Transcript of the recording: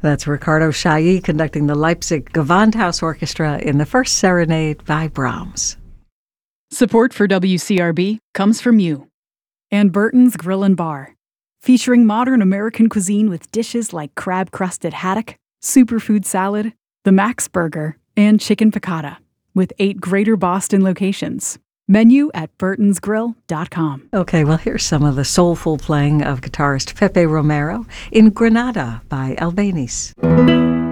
That's Riccardo Chailly conducting the Leipzig Gewandhaus Orchestra in the first serenade by Brahms. Support for WCRB comes from you. And Burton's Grill and Bar, featuring modern American cuisine with dishes like crab-crusted haddock, superfood salad, the Max Burger, and chicken piccata, with 8 Greater Boston locations. Menu at burtonsgrill.com. Okay, well, here's some of the soulful playing of guitarist Pepe Romero in Granada by Albéniz.